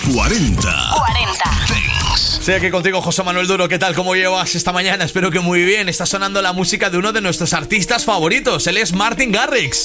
40. Estoy aquí contigo, José Manuel Duro. ¿Qué tal? ¿Cómo llevas esta mañana? Espero que muy bien. Está sonando la música de uno de nuestros artistas favoritos. Él es Martin Garrix.